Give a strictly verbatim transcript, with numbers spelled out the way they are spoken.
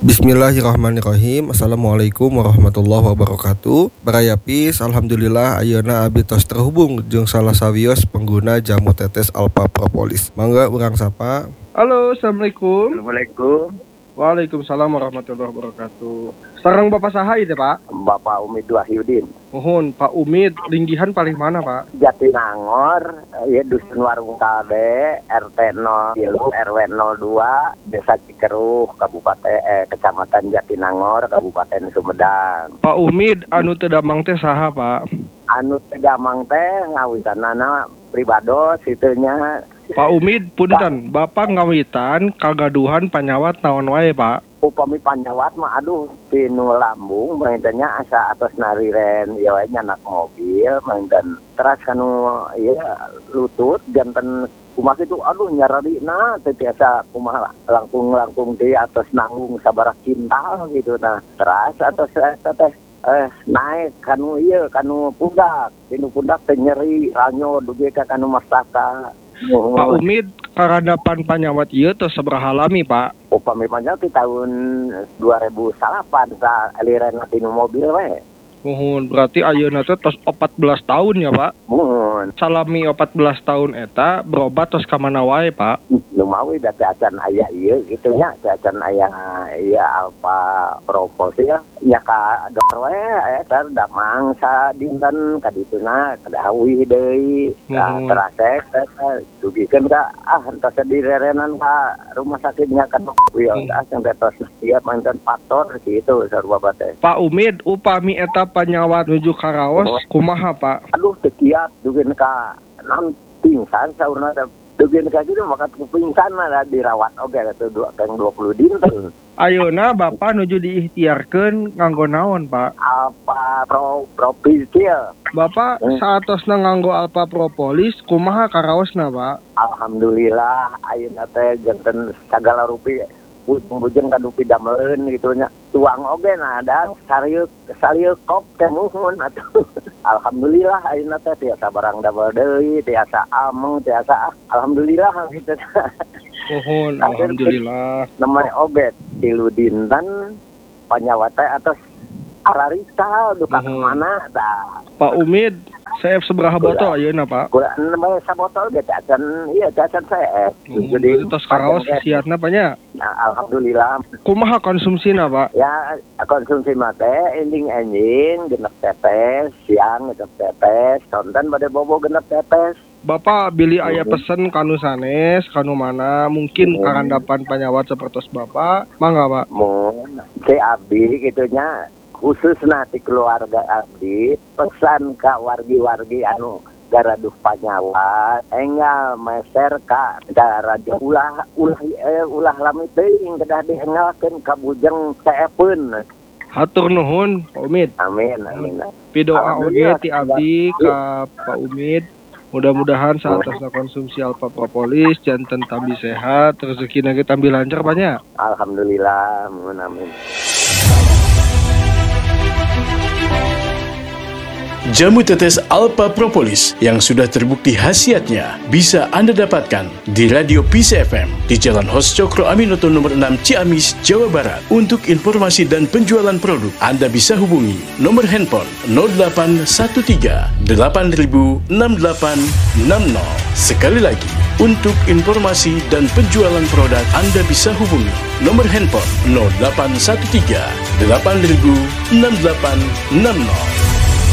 Bismillahirrahmanirrahim. Assalamualaikum warahmatullahi wabarakatuh. Barayapis, alhamdulillah ayeuna abdi tos terhubung jeung salah sawios pengguna jamu tetes Alpha Propolis. Mangga urang sapa. Halo, assalamualaikum. Assalamualaikum. Waalaikumsalam warahmatullahi wabarakatuh. Sareng Bapak saha ieu, Pak? Bapak Umid Wahyudin. Mohon Pak Umid, linggihan paling mana, Pak? Jatinangor, ya Dusun Warung Kalbe, R T nol tilu, R W nol dua, Desa Cikeruh, Kabupaten eh, Kecamatan Jatinangor, Kabupaten Sumedang. Pak Umid, anu teu damang teh saha, Pak? Anu teu damang teh ngawitanana pribados itunya. Pak Umid, punten, Bapak ngawitan kagaduhan panyawat naon wae, Pak? Upami panyawat mah aduh tinu lambung maintannya asa atas nariren ya wae nyanak mobil maintan teras kanu ieu lutut janten kumaha kitu aduh nyararina teh biasa kumaha langkung-langkung di atas nanggung sabaraha kintal gitu nah teras atas teh eh naik kanu ieu kanu pundak tinu pundak teh nyeri ranyo dugi ka kanu mastaka. Oh. Pak Umid, karadapan panyawat ieu tos sabaraha lami, Pak? Upami panyawat di tahun dua ribu delapan sa aliran tinu mobil we. Mohon, berarti ayeuna teh tos empat belas tahun ya, Pak? Mohon. Salami empat belas tahun eta berobat tos ka mana wae, Pak? Lumawi da teh acan aya ieu kitu nya, teh acan aya ieu Alpha Propolis ya. Nya ka dokter we eta damang sa dinten ka dituna kadawi deui. Ka terasek eta dugikeun ka ah entos direrenan ka rumah sakitnya ka dokter ya asang tos ieu manten faktor kitu sarua teh. Pak Umid, upami eta panyawat nuju karaos kumaha, Pak? Aduh teu kiat dugeun ka naon pingsan saurna teh dugeun ka kitu maka pingsan mah dirawat oge atuh dua puluh dinten. Ayeuna Bapak nuju diikhtiarkeun nganggo naon, Pak? Alpha Pro Propolis. Bapak hmm. saatosna nganggo Alpha Propolis kumaha karaosna, Pak? Alhamdulillah ayeuna teh janten sagala rupi bujeng kanu pidameleun gitu nya tuang oge nah ada sarieu sarieu kop teh muhun atuh. Alhamdulillah ayeuna teh tiasa barang damel deui tiasa ameng tiasa alhamdulillah gitu. Mohon alhamdulillah. Namanya obat tilu dinten panyawat teh atos ararita duka mana tah. Pak Umid, C F sabaraha botol ayeuna, Pak? Kula namanya sabotol ge teh acan ieu teh acan C F. Jadi tos karaos siatna pa nya? Nah, alhamdulillah. Kumaha konsumsina, Pak? Ya, konsumsi mah teh ending-ending genep tetes, siang genep tetes, tonton bade bobo genep tetes. Bapak bili aya pesen kanu sanes, kanu mana mungkin hmm. karandapan panyawat sapertos Bapak, mangga, Pak? Mun si abdi kitu nya khusus nanti keluarga abdi pesan ka wargi-wargi anu garaduh panyawat enggal meser ka garaduh ulah ulah eh, ulah lami teuing kedah dihengalkeun ka bujeng teepeun. Hatur nuhun Pak Umid. Amin amin. Pidoa oge ti abdi ka Pak Umid. Mudah-mudahan saat tasna konsumsi Alpha Propolis janten tambi sehat, rezekina ge tambi lancar banyak. Alhamdulillah, amin amin. Jamu tetes Alpha Propolis yang sudah terbukti khasiatnya bisa Anda dapatkan di Radio P C F M di Jalan Hos Cokro Aminoto nomor enam Ciamis, Jawa Barat. Untuk informasi dan penjualan produk, Anda bisa hubungi nomor handphone nol delapan satu tiga delapan nol enam delapan enam nol. Sekali lagi, untuk informasi dan penjualan produk, Anda bisa hubungi nomor handphone nol delapan satu tiga delapan nol enam delapan enam nol.